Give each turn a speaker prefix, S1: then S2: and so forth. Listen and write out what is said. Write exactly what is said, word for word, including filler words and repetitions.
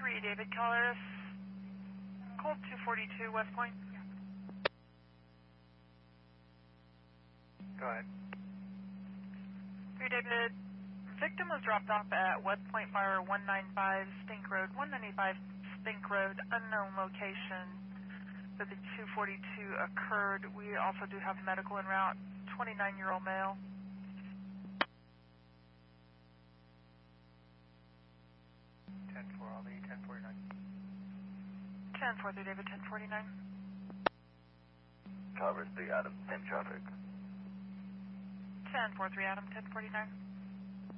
S1: three, David Calaris, Colt two forty-two, West Point.
S2: Go ahead.
S1: three, David, victim was dropped off at West Point Fire one ninety-five Stink Road, one ninety-five Stink Road, unknown location that the two forty-two occurred. We also do have medical en route, twenty-nine-year-old male.
S2: ten four, I'll be ten forty-nine.
S1: ten four three, David, ten forty-nine.
S3: Covers three, Adam, ten traffic.
S1: ten four three, Adam, ten forty-nine.